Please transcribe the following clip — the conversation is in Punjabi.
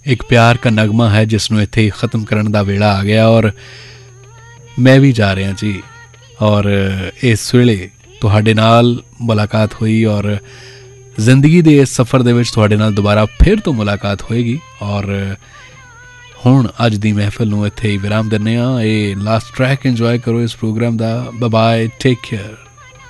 ਇੱਕ ਪਿਆਰ ਕਾ ਨਗਮਾ ਹੈ ਜਿਸ ਨੂੰ ਇੱਥੇ ਖ਼ਤਮ ਕਰਨ ਦਾ ਵੇਲਾ ਆ ਗਿਆ ਔਰ ਮੈਂ ਵੀ ਜਾ ਰਿਹਾ ਜੀ। ਔਰ ਇਸ ਵੇਲੇ ਤੁਹਾਡੇ ਨਾਲ ਮੁਲਾਕਾਤ ਹੋਈ ਔਰ ਜ਼ਿੰਦਗੀ ਦੇ ਇਸ ਸਫ਼ਰ ਦੇ ਵਿੱਚ ਤੁਹਾਡੇ ਨਾਲ ਦੁਬਾਰਾ ਫਿਰ ਤੋਂ ਮੁਲਾਕਾਤ ਹੋਏਗੀ। ਔਰ ਹੁਣ ਅੱਜ ਦੀ ਮਹਿਫਿਲ ਨੂੰ ਇੱਥੇ ਹੀ ਵਿਰਾਮ ਦਿੰਦੇ ਹਾਂ। ਇਹ ਲਾਸਟ ਟਰੈਕ ਇੰਜੋਏ ਕਰੋ ਇਸ ਪ੍ਰੋਗਰਾਮ ਦਾ। Bye bye, take care.